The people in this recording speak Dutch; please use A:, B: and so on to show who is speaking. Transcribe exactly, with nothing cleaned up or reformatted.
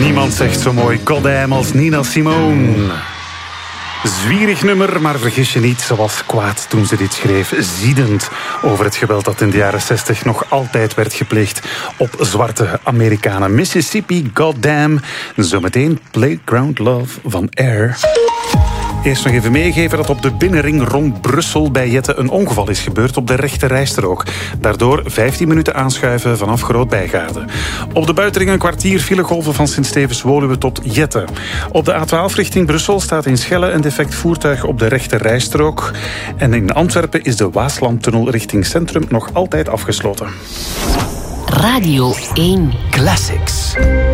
A: Niemand zegt zo mooi goddamn als Nina Simone. Zwierig nummer, maar vergis je niet, ze was kwaad toen ze dit schreef. Ziedend over het geweld dat in de jaren zestig nog altijd werd gepleegd op zwarte Amerikanen. Mississippi, goddamn. Zometeen Playground Love van Air. Eerst nog even meegeven dat op de binnenring rond Brussel bij Jette een ongeval is gebeurd op de rechte rijstrook. Daardoor vijftien minuten aanschuiven vanaf Groot-Bijgaarde. Op de buitenring een kwartier filegolven van Sint-Stevens-Woluwe tot Jette. Op de A twaalf richting Brussel staat in Schelle een defect voertuig op de rechte rijstrook. En in Antwerpen is de Waaslandtunnel richting Centrum nog altijd afgesloten.
B: Radio één
C: Classics.